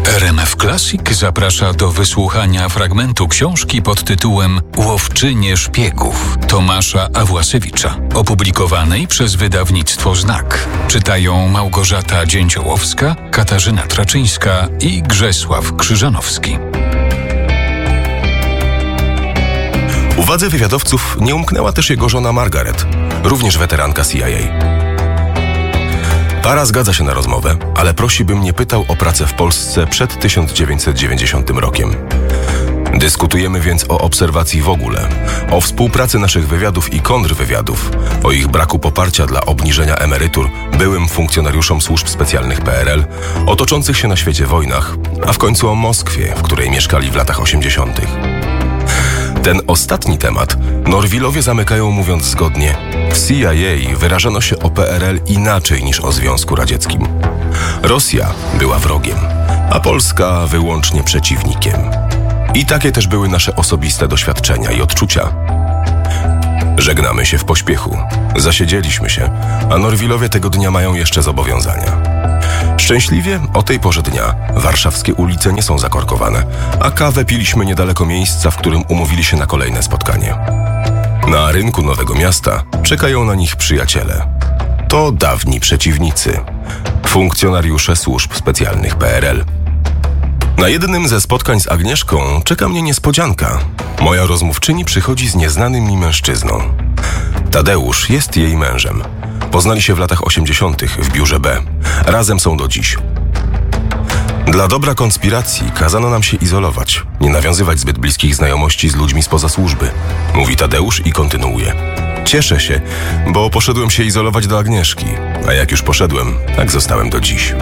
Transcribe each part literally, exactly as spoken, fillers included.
R M F Classic zaprasza do wysłuchania fragmentu książki pod tytułem Łowczynie szpiegów Tomasza Awłasiewicza, opublikowanej przez wydawnictwo Znak. Czytają Małgorzata Dzięciołowska, Katarzyna Traczyńska i Grzesław Krzyżanowski. Uwadze wywiadowców nie umknęła też jego żona Margaret, również weteranka C I A. Para zgadza się na rozmowę, ale prosi, bym nie pytał o pracę w Polsce przed tysiąc dziewięćset dziewięćdziesiątym rokiem. Dyskutujemy więc o obserwacji w ogóle, o współpracy naszych wywiadów i kontrwywiadów, o ich braku poparcia dla obniżenia emerytur byłym funkcjonariuszom służb specjalnych P R L, o toczących się na świecie wojnach, a w końcu o Moskwie, w której mieszkali w latach osiemdziesiątych. Ten ostatni temat Norwilowie zamykają, mówiąc zgodnie: w C I A wyrażano się o P R L inaczej niż o Związku Radzieckim. Rosja była wrogiem, a Polska wyłącznie przeciwnikiem. I takie też były nasze osobiste doświadczenia i odczucia. Żegnamy się w pośpiechu. Zasiedzieliśmy się, a Norwilowie tego dnia mają jeszcze zobowiązania. Szczęśliwie o tej porze dnia warszawskie ulice nie są zakorkowane, a kawę piliśmy niedaleko miejsca, w którym umówili się na kolejne spotkanie. Na rynku Nowego Miasta czekają na nich przyjaciele. To dawni przeciwnicy, funkcjonariusze służb specjalnych P R L. Na jednym ze spotkań z Agnieszką czeka mnie niespodzianka. Moja rozmówczyni przychodzi z nieznanym mi mężczyzną. Tadeusz jest jej mężem. Poznali się w latach osiemdziesiątych w biurze B. Razem są do dziś. Dla dobra konspiracji kazano nam się izolować, nie nawiązywać zbyt bliskich znajomości z ludźmi spoza służby, mówi Tadeusz i kontynuuje. Cieszę się, bo poszedłem się izolować do Agnieszki, a jak już poszedłem, tak zostałem do dziś.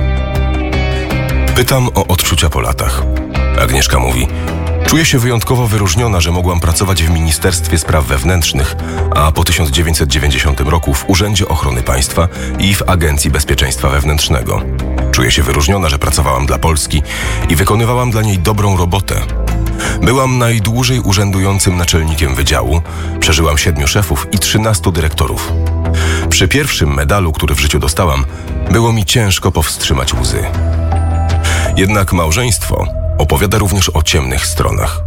Pytam o odczucia po latach. Agnieszka mówi: czuję się wyjątkowo wyróżniona, że mogłam pracować w Ministerstwie Spraw Wewnętrznych, a po tysiąc dziewięćset dziewięćdziesiątym roku w Urzędzie Ochrony Państwa i w Agencji Bezpieczeństwa Wewnętrznego. Czuję się wyróżniona, że pracowałam dla Polski i wykonywałam dla niej dobrą robotę. Byłam najdłużej urzędującym naczelnikiem wydziału, przeżyłam siedmiu szefów i trzynastu dyrektorów. Przy pierwszym medalu, który w życiu dostałam, było mi ciężko powstrzymać łzy. Jednak małżeństwo opowiada również o ciemnych stronach.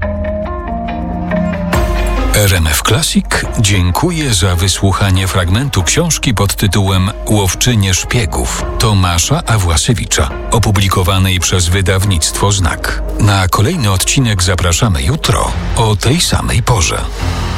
R M F Classic dziękuję za wysłuchanie fragmentu książki pod tytułem Łowczynie szpiegów Tomasza Awłasiewicza, opublikowanej przez wydawnictwo Znak. Na kolejny odcinek zapraszamy jutro o tej samej porze.